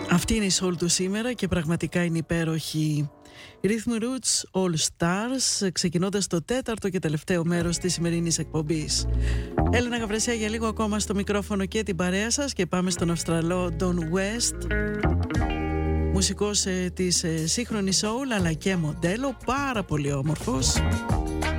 Αυτή είναι η soul του σήμερα και πραγματικά είναι υπέροχη. Rhythm Roots All Stars, ξεκινώντας το τέταρτο και τελευταίο μέρος της σημερινής εκπομπής. Έλενα Γαβρεσιά για λίγο ακόμα στο μικρόφωνο και την παρέα σας και πάμε στον Αυστραλό Don West, μουσικός της σύγχρονης soul αλλά και μοντέλο, πάρα πολύ όμορφος.